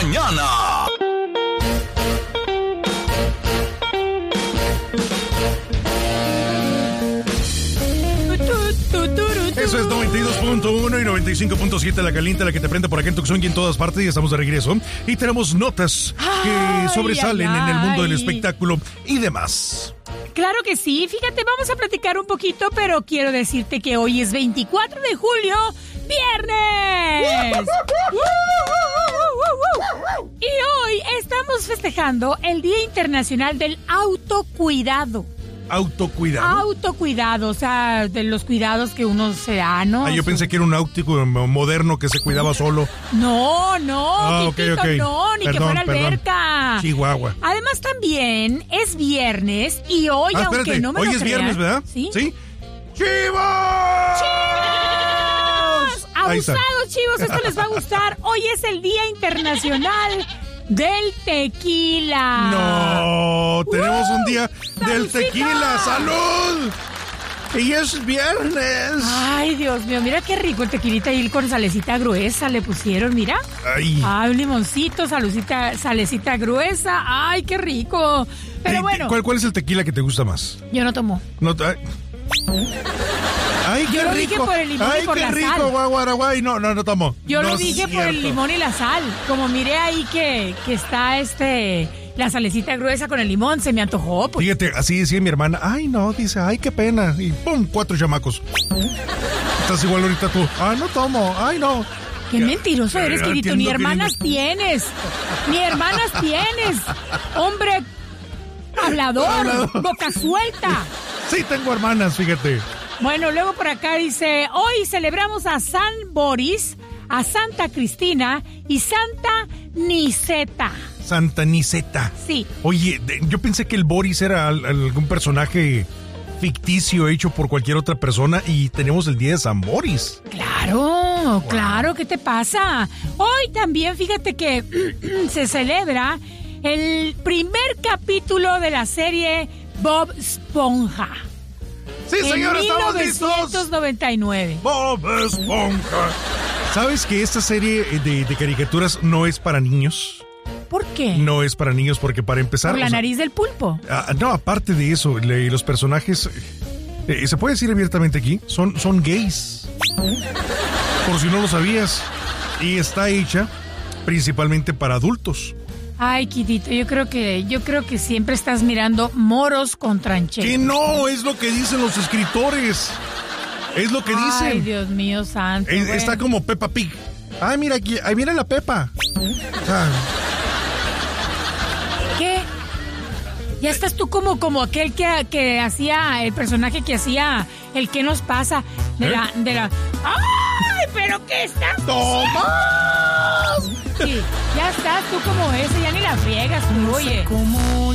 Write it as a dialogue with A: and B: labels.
A: mañana.
B: Eso es 92.1 y 95.7 La Caliente, la que te prende por acá en Tucson y en todas partes. Y estamos de regreso. Y tenemos notas que sobresalen en el mundo del espectáculo y demás.
C: Claro que sí. Fíjate, vamos a platicar un poquito, pero quiero decirte que hoy es 24 de julio, viernes. Y hoy estamos festejando el Día Internacional del Autocuidado.
B: ¿Autocuidado?
C: Autocuidado, o sea, de los cuidados que uno se da, ¿no?
B: Yo pensé que era un auto moderno que se cuidaba solo.
C: No,
B: okay.
C: no, ni que fuera alberca.
B: Chihuahua.
C: Además también es viernes y hoy, aunque
B: espérate,
C: no me lo
B: hoy
C: crean...
B: es viernes, ¿verdad?
C: ¿Sí?
B: ¡Chivos!
C: Abusados, chivos, esto les va a gustar. Hoy es el Día Internacional del Tequila.
B: No, tenemos un día del tequila. ¡Salud! Y es viernes.
C: Ay, Dios mío, mira qué rico el tequilita ahí con salecita gruesa le pusieron, mira.
B: Ay,
C: un limoncito, salecita gruesa. Ay, qué rico. Pero bueno.
B: ¿Cuál es el tequila que te gusta más?
C: Yo no tomo.
B: Ay, qué
C: yo lo
B: rico.
C: Dije por el limón y por la sal.
B: Ay, qué rico, guaguaraguay. No tomo.
C: Yo lo dije por el limón y la sal. Como miré ahí que está la salecita gruesa con el limón, se me antojó. Pues.
B: Fíjate, así decía mi hermana. Ay, no, dice, ay, qué pena. Y pum, 4 chamacos. Estás igual ahorita tú. No tomo. Ay, no.
C: Qué mentiroso eres, querido. Ni hermanas tienes. Hombre hablador, boca suelta.
B: Sí, tengo hermanas, fíjate.
C: Bueno, luego por acá dice, hoy celebramos a San Boris, a Santa Cristina y Santa Niceta.
B: Santa Niceta.
C: Sí.
B: Oye, yo pensé que el Boris era algún personaje ficticio hecho por cualquier otra persona y tenemos el día de San Boris.
C: Claro, ¿qué te pasa? Hoy también, fíjate que se celebra el primer capítulo de la serie Bob Esponja.
B: Sí, señor, estamos listos.
C: 1999.
B: Bob Esponja. ¿Sabes que esta serie de caricaturas no es para niños?
C: ¿Por qué?
B: No es para niños porque para empezar...
C: ¿Por la nariz del pulpo?
B: No, aparte de eso, los personajes, se puede decir abiertamente aquí, son gays. Por si no lo sabías. Y está hecha principalmente para adultos.
C: Ay, Quitito, yo creo que siempre estás mirando moros con tranchetes.
B: Que no, es lo que dicen los escritores. Es lo que dicen.
C: Ay, Dios mío santo.
B: Está como Peppa Pig. Ay, mira aquí, ahí viene la Peppa.
C: ¿Qué? Ya estás tú como aquel que hacía, el personaje que hacía el ¿qué nos pasa? De la... ¡Ay, pero qué estás
B: ¡Toma!
C: Sí, ya estás tú como ese, ya ni la friegas tú, oye.